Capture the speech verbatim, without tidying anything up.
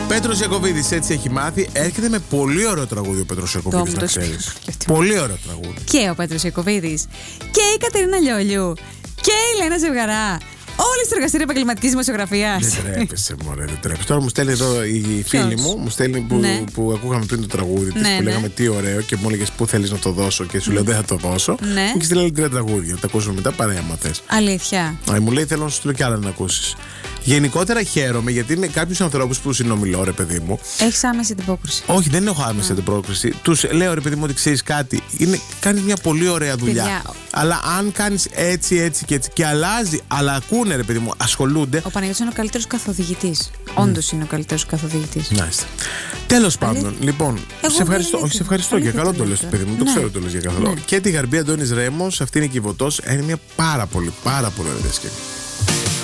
Πέτρος Ιακωβίδης έτσι έχει μάθει. Έρχεται με πολύ ωραίο τραγούδι ο Πέτρος Ιακωβίδης, να ξέρεις. Πολύ ωραίο τραγούδι. Και ο Πέτρος Ιακωβίδης. Και η Κατερίνα Λιόλιου. Και η Λένα Ζευγαρά. Όλοι στο εργαστήριο επαγγελματικής δημοσιογραφίας. Δεν τρέπεσαι, μωρέ, δεν τρέπεσαι. Τώρα μου στέλνει εδώ η φίλη μου, μου στέλνει που, ναι. που ακούγαμε πριν το τραγούδι της, ναι, που ναι. λέγαμε τι ωραίο και μου έλεγε πού θέλεις να το δώσω και σου λέω δεν θα το δώσω. Ναι. Μου έχει στείλει τρία τραγούδια. Τα ακούσουμε μετά παρέα, μα θες. Αλήθεια. Α, μου λέει θέλω να σου στείλω κι άλλα να ακούσεις. Γενικότερα χαίρομαι γιατί είναι κάποιους ανθρώπους που συνομιλώ, ρε παιδί μου. Έχεις άμεση αντιπόκριση. Όχι, δεν έχω άμεση αντιπόκριση. Τους λέω, ρε παιδί μου, ότι ξέρεις κάτι. Κάνεις μια πολύ ωραία δουλειά. Παιδιά. Αλλά αν κάνεις έτσι, έτσι και έτσι και αλλάζει, αλλά ακούνε, ρε παιδί μου, ασχολούνται. Ο Παναγιώτης είναι ο καλύτερος καθοδηγητής. Mm. Όντως είναι ο καλύτερος καθοδηγητής. Μάλιστα. Τέλος πάντων, λοιπόν, Εγώ σε ευχαριστώ. δεν Όχι, σε ευχαριστώ για καλό το λες, παιδί μου. Το ναι. ξέρω το λες για καλό. Ναι. Και τη Γαρμπή Αντώνης Ρέμος, αυτή είναι η Κιβωτός. Είναι μια πάρα πολύ, πάρα πολύ ωραία διασκευή.